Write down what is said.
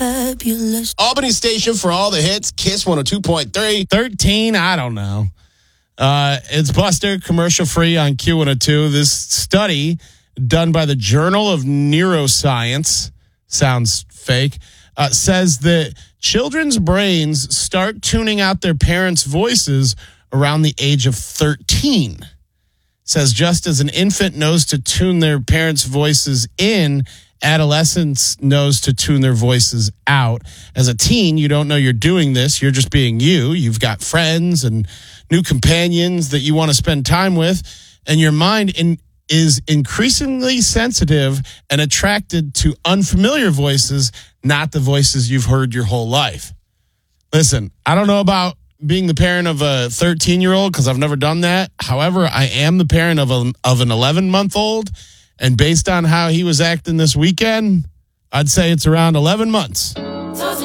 fabulous. Albany station for all the hits. Kiss 102.3. 13, I don't know. It's Buster, commercial free on Q102. This study done by the Journal of Neuroscience, sounds fake, says that children's brains start tuning out their parents' voices around the age of 13. Says just as an infant knows to tune their parents' voices in, adolescents knows to tune their voices out. As a teen, you don't know you're doing this. You're just being you. You've got friends and new companions that you want to spend time with, and your mind is increasingly sensitive and attracted to unfamiliar voices, not the voices you've heard your whole life. Listen, I don't know about being the parent of a 13-year-old because I've never done that. However, I am the parent of an 11-month-old, and based on how he was acting this weekend, I'd say it's around 11 months.